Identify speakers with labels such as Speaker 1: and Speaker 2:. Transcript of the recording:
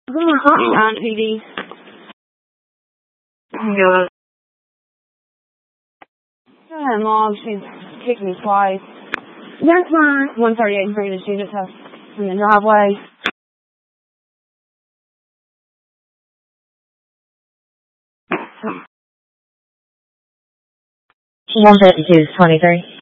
Speaker 1: On PD. Good. Yeah, Mom, she's kicked me twice. That's fine. 138 Freedom. She just has in the driveway.
Speaker 2: She 152 is 23.